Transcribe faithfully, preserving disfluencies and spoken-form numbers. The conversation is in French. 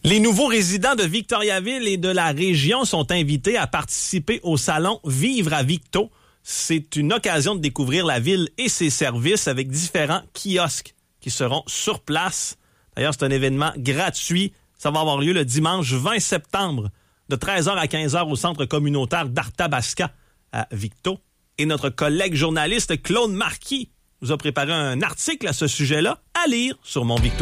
Les nouveaux résidents de Victoriaville et de la région sont invités à participer au salon Vivre à Victo. C'est une occasion de découvrir la ville et ses services avec différents kiosques qui seront sur place. D'ailleurs, c'est un événement gratuit. Ça va avoir lieu le dimanche vingt septembre de treize heures à quinze heures au centre communautaire d'Arthabasca à Victo. Et notre collègue journaliste Claude Marquis nous a préparé un article à ce sujet-là à lire sur Mon Victo.